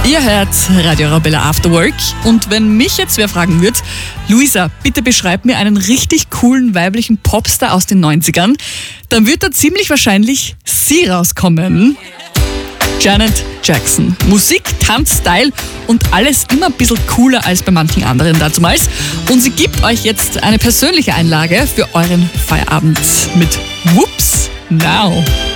Ihr hört Radio Arabella After Work und wenn mich jetzt wer fragen wird, Luisa, bitte beschreib mir einen richtig coolen weiblichen Popstar aus den 90ern, dann wird da ziemlich wahrscheinlich sie rauskommen. Janet Jackson. Musik, Tanz, Style und alles immer ein bisschen cooler als bei manchen anderen dazumals. Und sie gibt euch jetzt eine persönliche Einlage für euren Feierabend mit Whoops Now.